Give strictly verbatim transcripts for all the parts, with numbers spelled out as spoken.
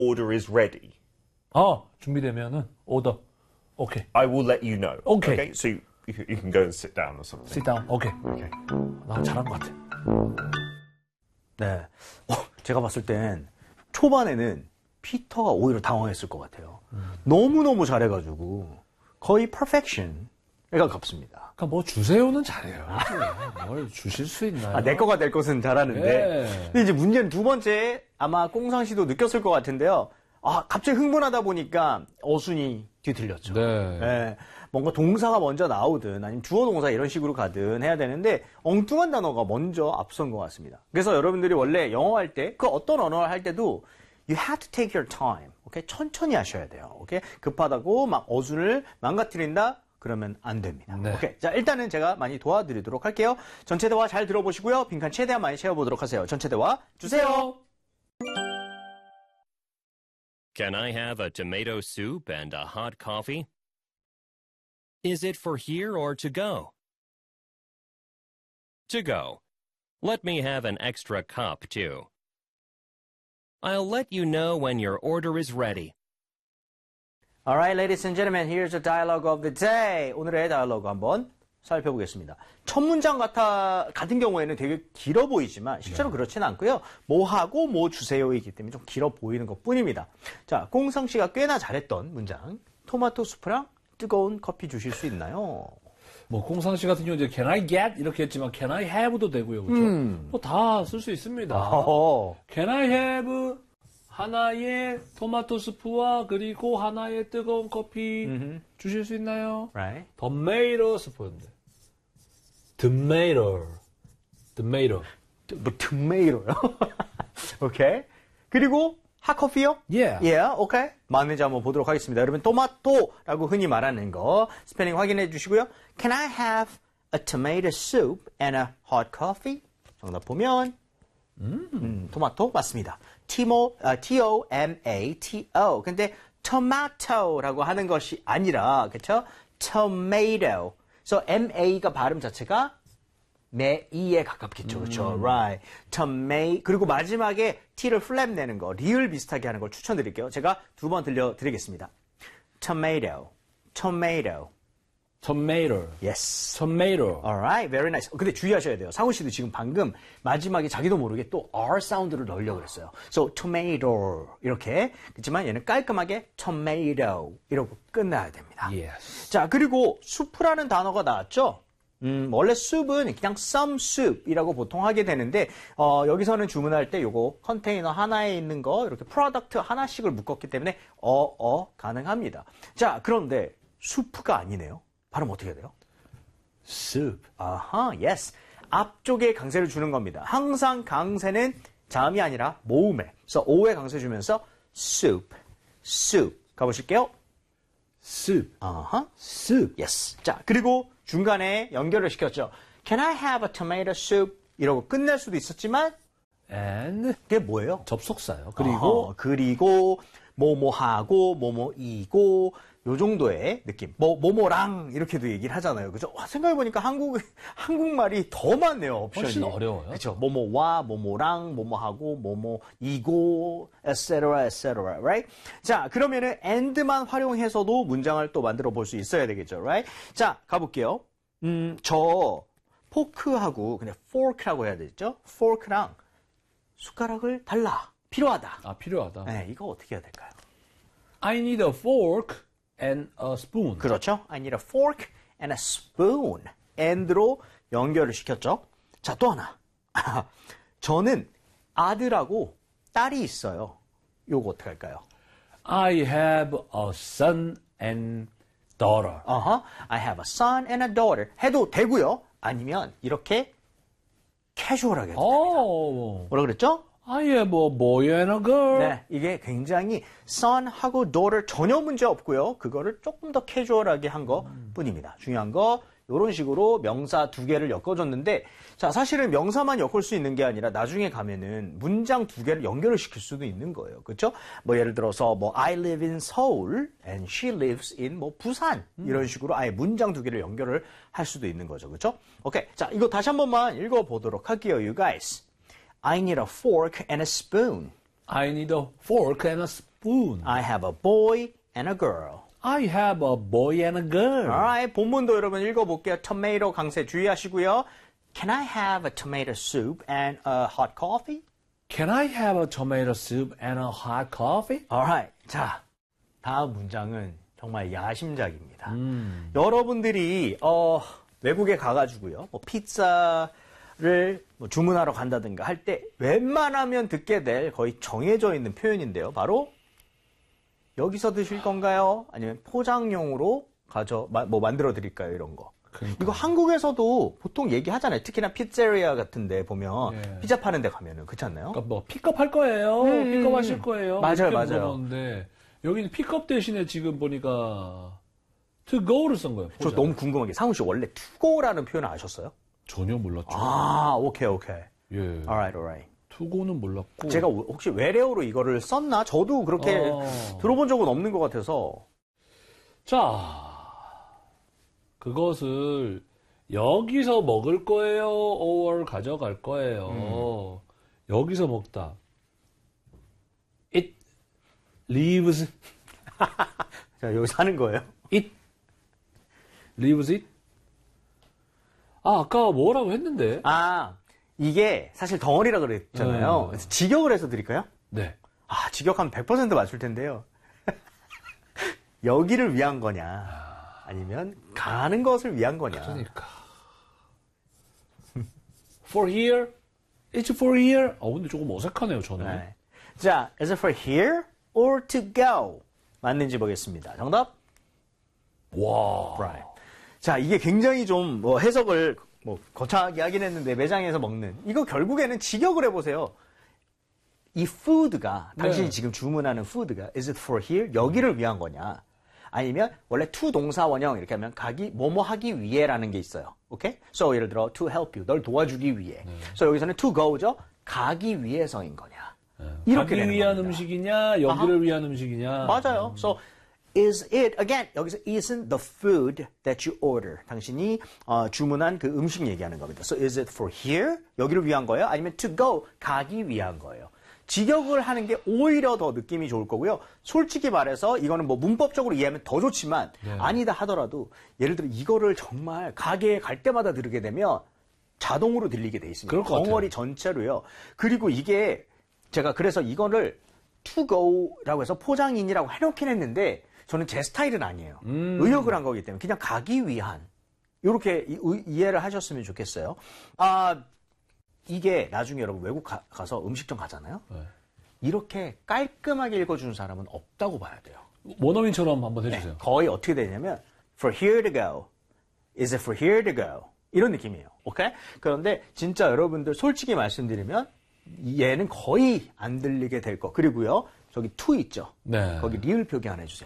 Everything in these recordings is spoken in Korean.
order is ready. 어, 준비되면은 order. 오케이. I will let you know. Okay. Okay. So you, you, can, you can go and sit down or something. Sit down. 오케이. Okay. 나 잘한 것 같아. 네. 어, 제가 봤을 땐 초반에는 피터가 오히려 당황했을 것 같아요. 음. 너무너무 잘해가지고 거의 perfection에 가깝습니다. 그러니까 뭐 주세요는 잘해요. 뭘 주실 수 있나요? 아, 내 거가 될 것은 잘하는데. 네. 근데 이제 문제는 두 번째 아마 꽁상 씨도 느꼈을 것 같은데요. 아, 갑자기 흥분하다 보니까 어순이 뒤틀렸죠. 네. 네. 뭔가 동사가 먼저 나오든 아니면 주어 동사 이런 식으로 가든 해야 되는데 엉뚱한 단어가 먼저 앞선 것 같습니다. 그래서 여러분들이 원래 영어 할 때 그 어떤 언어 할 때도 you have to take your time. 오케이? 천천히 하셔야 돼요. 오케이? 급하다고 막 어순을 망가뜨린다? 그러면 안 됩니다. 네. 오케이. 자, 일단은 제가 많이 도와드리도록 할게요. 전체 대화 잘 들어보시고요. 빈칸 최대한 많이 채워보도록 하세요. 전체 대화 주세요. Can I have a tomato soup and a hot coffee? Is it for here or to go? To go. Let me have an extra cup, too. I'll let you know when your order is ready. Alright, ladies and gentlemen, here's the dialogue of the day. 오늘의 다이얼로그 한번 살펴보겠습니다. 첫 문장 같아, 같은 경우에는 되게 길어 보이지만 실제로 네. 그렇지는 않고요. 뭐 하고 뭐 주세요이기 때문에 좀 길어 보이는 것 뿐입니다. 자, 꽁상 씨가 꽤나 잘했던 문장. 토마토 수프랑 뜨거운 커피 주실 수 있나요? 뭐 공상 씨 같은 경우 이제 can I get 이렇게 했지만 can I have도 되고요. 그렇죠? 음. 뭐 다 쓸 수 있습니다. 어허. Can I have 하나의 토마토 스프와 그리고 하나의 뜨거운 커피 음흠. 주실 수 있나요? Right. 토마토 스프인데. 토마토. 토마토. 뭐 토마토요? 오케이. 그리고 핫커피요? Yeah. Yeah, 오케이. 맞는지 한번 보도록 하겠습니다. 여러분 토마토라고 흔히 말하는 거 스펠링 확인해 주시고요. Can I have a tomato soup and a hot coffee? 정답 보면 음, 음 토마토 맞습니다. 티모, 아, T O M A T O. 근데 tomato라고 하는 것이 아니라 그렇죠? tomato. 그래서 M A가 발음 자체가 매이에 가깝겠죠. 그렇죠? 음. Right. tomato. 그리고 마지막에 T를 플랩 내는 거, 리을 비슷하게 하는 걸 추천드릴게요. 제가 두 번 들려드리겠습니다. tomato. tomato. tomato. Yes. tomato. Alright, very nice. 근데 주의하셔야 돼요. 상훈 씨도 지금 방금 마지막에 자기도 모르게 또 R 사운드를 넣으려고 그랬어요. So, tomato. 이렇게. 그렇지만 얘는 깔끔하게 tomato. 이러고 끝나야 됩니다. Yes. 자, 그리고 수프라는 단어가 나왔죠? 음, 원래 숲은 그냥 some soup이라고 보통 하게 되는데, 어, 여기서는 주문할 때 요거 컨테이너 하나에 있는 거, 이렇게 프로덕트 하나씩을 묶었기 때문에 어, 어, 가능합니다. 자, 그런데 수프가 아니네요. 발음 어떻게 해야 돼요? soup. 아하, yes. 앞쪽에 강세를 주는 겁니다. 항상 강세는 자음이 아니라 모음에. 그래서 오에 강세 주면서 soup, soup. 가보실게요. soup. 아하, soup. yes. 자, 그리고 중간에 연결을 시켰죠. Can I have a tomato soup? 이러고 끝낼 수도 있었지만 and 그게 뭐예요? 접속사요. 그리고 어허, 그리고 뭐뭐하고 뭐뭐이고 요 정도의 느낌. 뭐 뭐뭐랑 이렇게도 얘기를 하잖아요. 그죠? 와, 생각해보니까 한국 한국말이 더 많네요. 옵션이. 훨씬 어려워요. 그렇죠. 뭐뭐와 뭐뭐랑 뭐뭐하고 뭐뭐이고 et cetera et cetera. Right? 자, 그러면은 and만 활용해서도 문장을 또 만들어 볼 수 있어야 되겠죠. Right? 자, 가볼게요. 음, 저 포크하고 그냥 fork라고 해야 되겠죠? fork랑 숟가락을 달라. 필요하다. 아, 필요하다. 네, 이거 어떻게 해야 될까요? I need a fork and a spoon. 그렇죠. I need a fork and a spoon. and로 연결을 시켰죠. 자, 또 하나. 저는 아들하고 딸이 있어요. 요거 어떻게 할까요? I have a son and daughter. Uh-huh. I have a son and a daughter. 해도 되고요. 아니면 이렇게 캐주얼하게 해도 됩니다. 오. 뭐라 그랬죠? I have a boy and a girl. 네, 이게 굉장히 son하고 daughter 전혀 문제 없고요. 그거를 조금 더 캐주얼하게 한 거 뿐입니다. 중요한 거 이런 식으로 명사 두 개를 엮어줬는데 자, 사실은 명사만 엮을 수 있는 게 아니라 나중에 가면은 문장 두 개를 연결을 시킬 수도 있는 거예요. 그렇죠? 뭐 예를 들어서 뭐 I live in Seoul and she lives in 뭐 부산 이런 식으로 아예 문장 두 개를 연결을 할 수도 있는 거죠. 그렇죠? 오케이. 자, 이거 다시 한 번만 읽어 보도록 할게요. You guys. I need a fork and a spoon. I need a fork and a spoon. I have a boy and a girl. I have a boy and a girl. Alright, 본문도 여러분 읽어볼게요. tomato 강세 주의하시고요. Can I have a tomato soup and a hot coffee? Can I have a tomato soup and a hot coffee? Alright, 자 다음 문장은 정말 야심작입니다. 음. 여러분들이 어, 외국에 가가지고요, 뭐 피자를 뭐 주문하러 간다든가 할 때 웬만하면 듣게 될 거의 정해져 있는 표현인데요. 바로 여기서 드실 건가요? 아니면 포장용으로 가져 뭐 만들어 드릴까요? 이런 거. 그러니까. 이거 한국에서도 보통 얘기하잖아요. 특히나 피자리아 같은데 보면 예. 피자 파는 데 가면은 그렇지 않나요? 그러니까 뭐 픽업할 거예요. 음. 픽업하실 거예요. 맞아요, 맞아요. 물어보는데 여기는 픽업 대신에 지금 보니까 to go를 쓴 거예요. 포장. 저 너무 궁금한 게 상훈 씨 원래 to go라는 표현을 아셨어요? 전혀 몰랐죠. 아, 오케이, 오케이. 예. alright, alright. to go는 몰랐고. 제가 혹시 외래어로 이거를 썼나? 저도 그렇게 어... 들어본 적은 없는 것 같아서. 자, 그것을 여기서 먹을 거예요, or 가져갈 거예요. 음. 여기서 먹다. It leaves. 자, 여기서 하는 거예요? It leaves it. 아, 아까 뭐라고 했는데? 아, 이게 사실 덩어리라 그랬잖아요. 네. 그래서 직역을 해서 드릴까요? 네. 아, 직역하면 백 퍼센트 맞출 텐데요. 여기를 위한 거냐, 아니면 가는 것을 위한 거냐. 그러니까. For here? It's for here? 아, 근데 조금 어색하네요, 저는. 네. 자, is it for here or to go? 맞는지 보겠습니다. 정답? 와. Right. 자, 이게 굉장히 좀 뭐 해석을 뭐 거창하게 하긴 했는데 매장에서 먹는 이거 결국에는 직역을 해보세요. 이 food가 당신이 네. 지금 주문하는 food가 is it for here? 여기를 위한 거냐? 아니면 원래 to 동사 원형 이렇게 하면 가기 뭐뭐 하기 위해라는 게 있어요. 오케이? So 예를 들어 to help you, 널 도와주기 위해. 네. So 여기서는 to go죠. 가기 위해서인 거냐? 네. 이렇게 가기 위한 겁니다. 음식이냐, 여기를 아하. 위한 음식이냐. 맞아요. So is it again 여기서 isn't the food that you order. 당신이 어, 주문한 그 음식 얘기하는 겁니다. So is it for here? 여기를 위한 거예요? 아니면 to go 가기 위한 거예요? 직역을 하는 게 오히려 더 느낌이 좋을 거고요. 솔직히 말해서 이거는 뭐 문법적으로 이해하면 더 좋지만 네. 아니다 하더라도 예를 들어 이거를 정말 가게에 갈 때마다 들으게 되면 자동으로 들리게 돼 있습니다. 그럴 것 덩어리 같아요. 전체로요. 그리고 이게 제가 그래서 이거를 to go라고 해서 포장인이라고 해놓긴 했는데 저는 제 스타일은 아니에요. 음. 의역을 한 거기 때문에 그냥 가기 위한 이렇게 이해를 하셨으면 좋겠어요. 아 이게 나중에 여러분 외국 가, 가서 음식점 가잖아요. 네. 이렇게 깔끔하게 읽어주는 사람은 없다고 봐야 돼요. 원어민처럼 한번 해주세요. 네, 거의 어떻게 되냐면 for here to go, is it for here to go 이런 느낌이에요. 오케이? 그런데 진짜 여러분들 솔직히 말씀드리면 얘는 거의 안 들리게 될 거. 그리고요 저기 to 있죠. 네. 거기 리을 표기 하나 해주세요.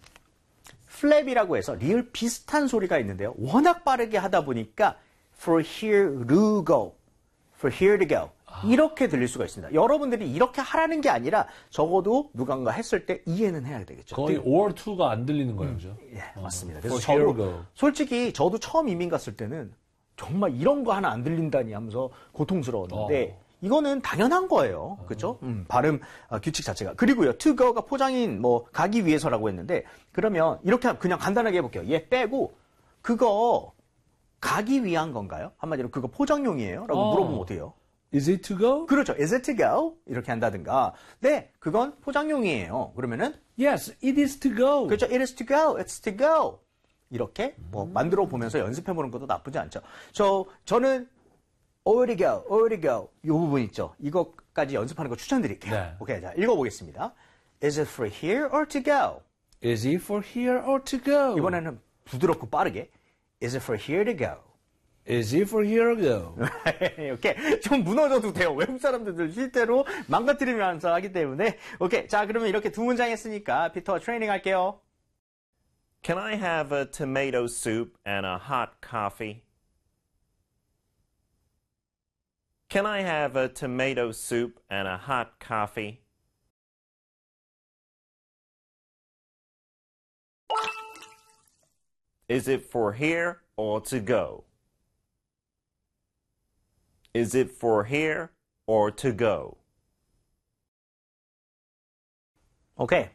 flap이라고 해서 리을 비슷한 소리가 있는데요. 워낙 빠르게 하다 보니까 for here to go, for here to go 이렇게 들릴 수가 있습니다. 여러분들이 이렇게 하라는 게 아니라 적어도 누군가 했을 때 이해는 해야 되겠죠. 거의 or to가 안 들리는 거예요, 그죠? 예, 어. 맞습니다. 그래서 for here 저도 to go. 솔직히 저도 처음 이민 갔을 때는 정말 이런 거 하나 안 들린다니 하면서 고통스러웠는데 어. 이거는 당연한 거예요. 그렇죠? 음, 발음 어, 규칙 자체가. 그리고요. to go가 포장인 뭐 가기 위해서라고 했는데 그러면 이렇게 그냥 간단하게 해볼게요. 얘 빼고 그거 가기 위한 건가요? 한마디로 그거 포장용이에요? 라고 어. 물어보면 어때요? Is it to go? 그렇죠. Is it to go? 이렇게 한다든가. 네, 그건 포장용이에요. 그러면은 Yes, it is to go. 그렇죠. It is to go. It's to go. 이렇게 뭐 만들어 보면서 연습해 보는 것도 나쁘지 않죠. So 저는 or to go, or to go 이 부분 있죠. 이것까지 연습하는 거 추천드릴게요. 네. 오케이, 자 읽어보겠습니다. Is it for here or to go? Is it for here or to go? 이번에는 부드럽고 빠르게 Is it for here to go? Is it for here or go? 이렇게 좀 무너져도 돼요. 외국 사람들들 실제로 망가뜨리면서 하기 때문에. 오케이, 자 그러면 이렇게 두 문장 했으니까 피터 트레이닝 할게요. Can I have a tomato soup and a hot coffee? Can I have a tomato soup and a hot coffee? Is it for here or to go? Is it for here or to go? 오케이.